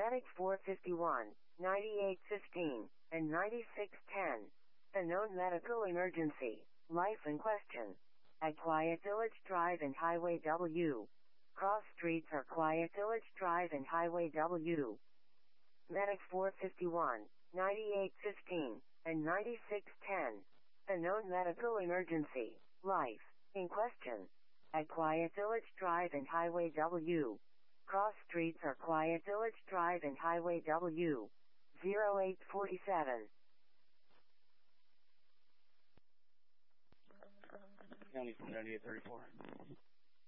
Medic 451, 9815, and 9610. A known medical emergency. Life in question. At Quiet Village Drive and Highway W. Cross streets are Quiet Village Drive and Highway W. Medic 451, 9815, and 9610. A known medical emergency. Life in question. At Quiet Village Drive and Highway W. Cross streets are Quiet Village Drive and Highway W. 0847. County 7834.